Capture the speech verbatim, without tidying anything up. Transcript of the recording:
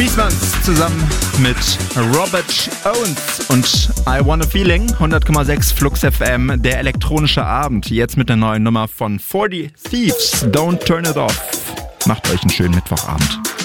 Biesmanns zusammen mit Robert Owens und I Want a Feeling. hundert Komma sechs Flux F M, der elektronische Abend. Jetzt mit der neuen Nummer von forty Thieves. Don't turn it off. Macht euch einen schönen Mittwochabend.